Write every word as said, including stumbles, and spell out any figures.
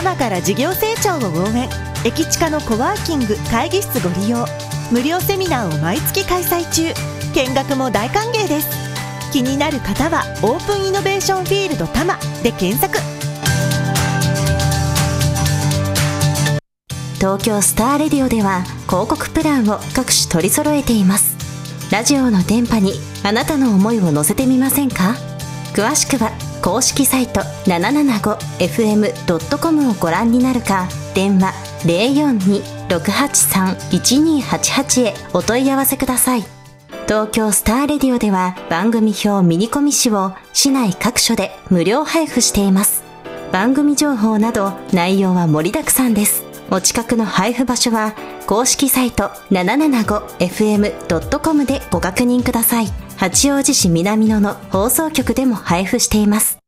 多摩から事業成長を応援。駅近のコワーキング会議室ご利用。無料セミナーを毎月開催中。見学も大歓迎です。気になる方はオープンイノベーションフィールド多摩で検索。 東京スターレディオでは広告プランを各種取り揃えています。ラジオの電波にあなたの思いを乗せてみませんか？詳しくは公式サイト ななななごエフエムドットコム をご覧になるか、電話 ゼロよんに ろくはちさん いちにはちはち へお問い合わせください。東京スターレディオでは番組表ミニコミ誌を市内各所で無料配布しています。番組情報など内容は盛りだくさんです。お近くの配布場所は公式サイト ななななごエフエムドットコム でご確認ください。八王子市南野の放送局でも配布しています。